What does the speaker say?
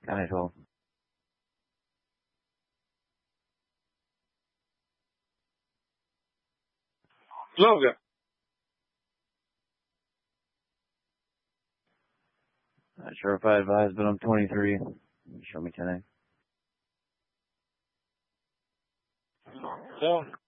County 12. Logan. Not sure if I advised, but I'm 23. Show me 10A. So.